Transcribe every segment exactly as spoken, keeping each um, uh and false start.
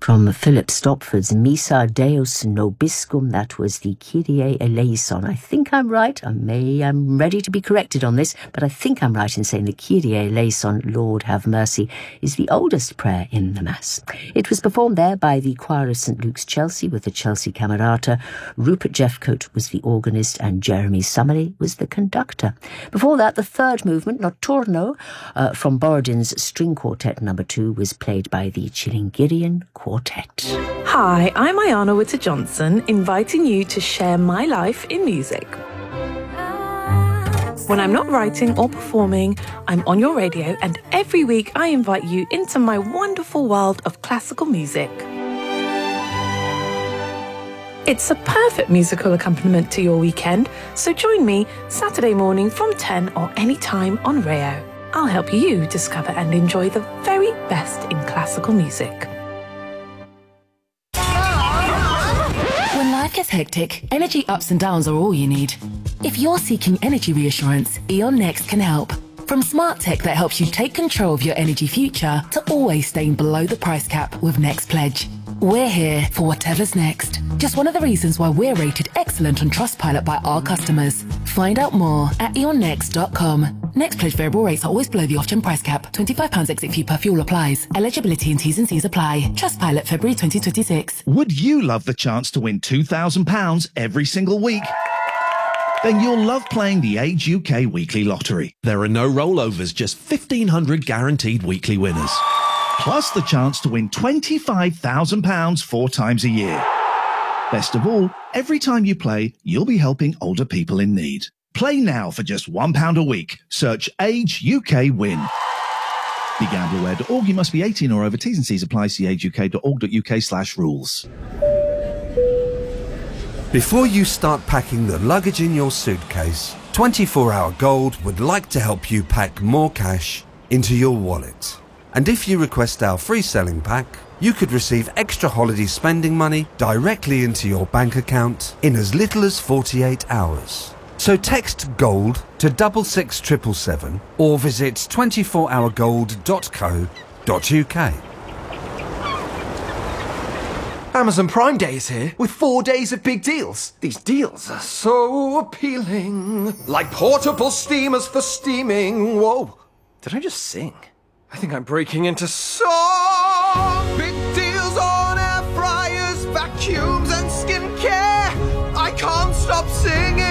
From Philip Stopford's Missa Deus Nobiscum, that was the Kyrie eleison. I think I'm right. I may, I'm ready to be corrected on this, but I think I'm right in saying the Kyrie eleison, Lord have mercy, is the oldest prayer in the Mass. It was performed there by the choir of Saint Luke's Chelsea with the Chelsea Camerata. Rupert Jeffcoat was the organist and Jeremy Summerly was the conductor. Before that, the third movement, Notturno, uh, from Borodin's String Quartet number two, was played by the Chilingirian Quartet. Hi, I'm Ayana Witter-Johnson, inviting you to share my life in music. When I'm not writing or performing, I'm on your radio, and every week I invite you into my wonderful world of classical music. It's a perfect musical accompaniment to your weekend, so join me Saturday morning from ten or any time on Rayo. I'll help you discover and enjoy the very best in classical music. Life gets hectic, energy ups and downs are all you need. If you're seeking energy reassurance, E.ON Next can help. From smart tech that helps you take control of your energy future to always staying below the price cap with Next Pledge. We're here for whatever's next. Just one of the reasons why we're rated excellent on Trustpilot by our customers. Find out more at e on next dot com. Next Pledge variable rates are always below the off-gen price cap. twenty-five pounds exit fee per fuel applies. Eligibility and T's and C's apply. Trustpilot February twenty twenty-six. Would you love the chance to win two thousand pounds every single week? Then you'll love playing the Age U K Weekly Lottery. There are no rollovers, just fifteen hundred guaranteed weekly winners. Plus the chance to win twenty-five thousand pounds four times a year. Best of all, every time you play, you'll be helping older people in need. Play now for just one pound a week. Search Age U K Win. Be gamble aware dot org. You must be eighteen or over. T's and C's apply. See age u k dot org dot u k slash rules. Before you start packing the luggage in your suitcase, twenty-four hour Gold would like to help you pack more cash into your wallet. And if you request our free selling pack, you could receive extra holiday spending money directly into your bank account in as little as forty-eight hours. So text GOLD to double six triple seven or visit twenty-four hour gold dot co dot u k. Amazon Prime Day is here with four days of big deals. These deals are so appealing. Like portable steamers for steaming. Whoa, did I just sing? I think I'm breaking into song. Big deals on air fryers, vacuums and skincare. I can't stop singing.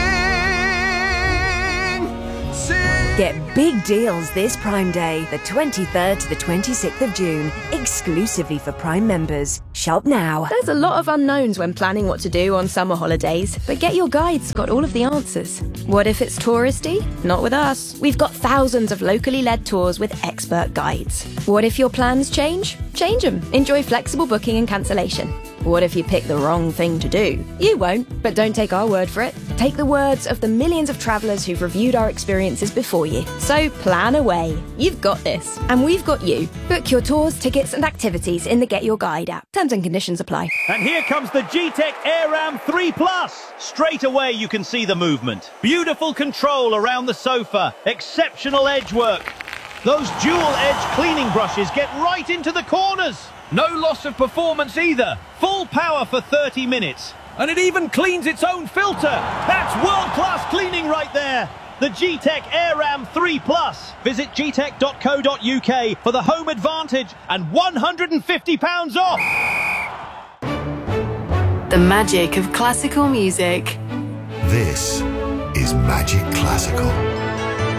Sing. Get big deals this Prime Day, the twenty-third to the twenty-sixth of June, exclusively for Prime members. Shop now. There's a lot of unknowns when planning what to do on summer holidays, but Get Your Guide's got all of the answers. What if it's touristy? Not with us. We've got thousands of locally led tours with expert guides. What if your plans change? Change them. Enjoy flexible booking and cancellation. What if you pick the wrong thing to do? You won't, but don't take our word for it. Take the words of the millions of travellers who've reviewed our experiences before you. So plan away. You've got this. And we've got you. Book your tours, tickets and activities in the Get Your Guide app. Terms and conditions apply. And here comes the G-Tech AirRam three plus. Straight away you can see the movement. Beautiful control around the sofa. Exceptional edge work. Those dual-edge cleaning brushes get right into the corners. No loss of performance either. Full power for thirty minutes. And it even cleans its own filter. That's world-class cleaning right there. The G-Tech AirRam three plus. Visit g tech dot co dot u k for the home advantage and one hundred fifty pounds off. The magic of classical music. This is Magic Classical.